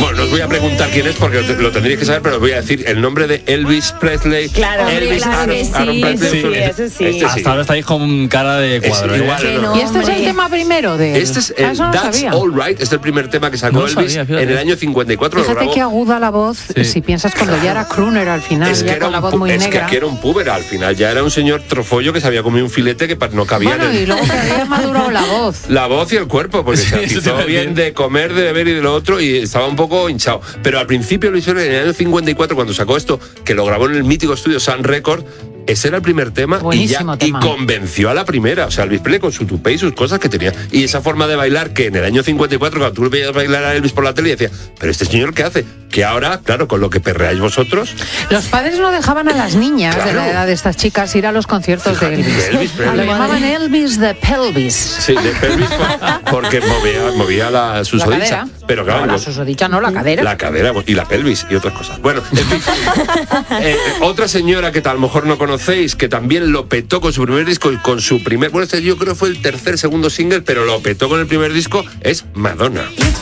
Bueno, no os voy a preguntar quién es porque lo tendréis que saber, pero os voy a decir el nombre de Elvis Presley. Claro, Elvis claro que Aaron sí, eso sí. Este sí. Hasta ahora estáis con cara de cuadro. Igual, no. ¿Y este es el tema primero de él? Este es el Eso no That's sabía. All Right, es el primer tema que sacó No lo Elvis sabía, fíjate. en el año 54. Lo Fíjate grabó. qué aguda la voz, si piensas cuando ya era crooner al final, Es que ya era con la un voz muy es que negra. aquí era un puber, al final ya era un señor trofollo que se había comido un filete que no cabía Bueno, en el... y luego que había madurado la voz. La voz y el cuerpo, porque se eso te hizo iba a bien decir. de comer, de beber y de lo otro, y estaba un poco hinchado. Pero al principio lo hicieron en el año 54, cuando sacó esto, que lo grabó en el mítico estudio Sun Record. Ese era el primer tema, Buenísimo tema. y convenció a la primera. O sea, Elvis Presley con su tupé y sus cosas que tenía. Y esa forma de bailar que en el año 54, cuando tú veías bailar a Elvis por la tele, y decía, pero este señor ¿qué hace? Que ahora, claro, con lo que perreáis vosotros... Los padres no dejaban a las niñas de la Claro. edad de estas chicas ir a los conciertos de Elvis. de Elvis Presley. Lo llamaban Elvis de pelvis. Sí, de pelvis, porque movía la susodicha. cadera. Pero claro, No, la susodicha no, la cadera. La cadera y la pelvis y otras cosas. Bueno, en fin. Otra señora que a lo mejor no conocéis, que también lo petó con su primer disco y con su primer... Bueno, este yo creo fue el segundo single, pero lo petó con el primer disco, es Madonna.